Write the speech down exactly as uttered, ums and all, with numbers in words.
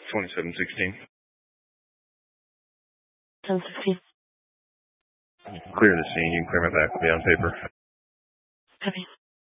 twenty-seven sixteen. ten sixteen. Clear the scene. You can clear my back. I'll be on paper. Copy.